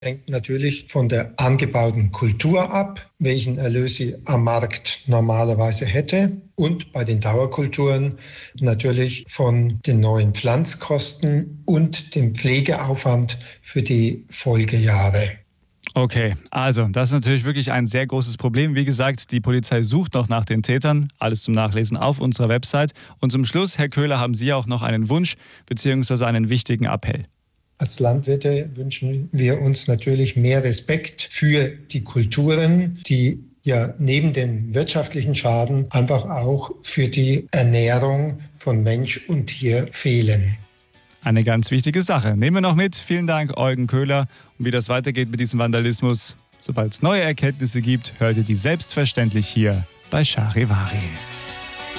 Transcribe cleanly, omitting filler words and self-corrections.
hängt natürlich von der angebauten Kultur ab, welchen Erlös sie am Markt normalerweise hätte. Und bei den Dauerkulturen natürlich von den neuen Pflanzkosten und dem Pflegeaufwand für die Folgejahre. Okay, also das ist natürlich wirklich ein sehr großes Problem. Wie gesagt, die Polizei sucht noch nach den Tätern. Alles zum Nachlesen auf unserer Website. Und zum Schluss, Herr Köhler, haben Sie auch noch einen Wunsch bzw. einen wichtigen Appell. Als Landwirte wünschen wir uns natürlich mehr Respekt für die Kulturen, die ja neben den wirtschaftlichen Schaden einfach auch für die Ernährung von Mensch und Tier fehlen. Eine ganz wichtige Sache. Nehmen wir noch mit. Vielen Dank, Eugen Köhler. Und wie das weitergeht mit diesem Vandalismus, sobald es neue Erkenntnisse gibt, hört ihr die selbstverständlich hier bei Charivari.